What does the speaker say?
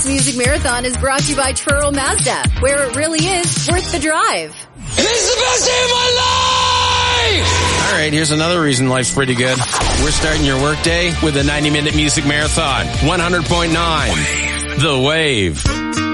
Music Marathon is brought to you by Truro Mazda, where it really is worth the drive. This is the best day of my life! All right, here's another reason life's pretty good. We're starting your workday with a 90-minute music marathon. 100.9. The Wave.